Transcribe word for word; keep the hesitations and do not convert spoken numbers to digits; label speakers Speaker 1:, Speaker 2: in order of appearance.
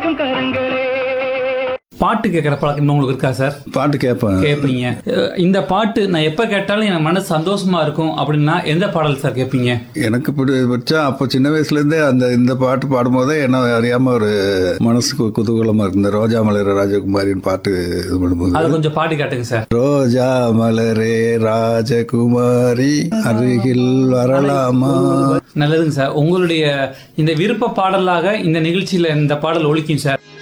Speaker 1: சிரிக்கும் கரங்களே.
Speaker 2: பாட்டு கேட்குற பழக்கம் உங்களுக்கு இருக்கா சார்?
Speaker 3: பாட்டு கேட்பேன்.
Speaker 2: கேட்பீங்க. இந்த பாட்டு நான் எப்போ கேட்டாலும் எனக்கு மனசு சந்தோஷமா இருக்கும் அப்படின்னா எந்த பாடல் சார் கேட்பீங்க?
Speaker 3: எனக்கு பிடிச்சா அப்போ சின்ன வயசுலேருந்தே அந்த இந்த பாட்டு பாடும்போதே என்ன அறியாமல் ஒரு மனசுக்கு குதூகலமாக இருக்கு. இந்த ரோஜா மலரே ராஜகுமாரின் பாட்டு இது பண்ணும்போது
Speaker 2: அதை கொஞ்சம் பாட்டு காட்டுங்க சார்.
Speaker 3: ரோஜா மலரே ராஜகுமாரி அருகில் வரலாமா.
Speaker 2: நல்லதுங்க சார். உங்களுடைய இந்த விருப்ப பாடலாக இந்த நிகழ்ச்சியில் இந்த பாடல் ஒலிக்கும் சார்.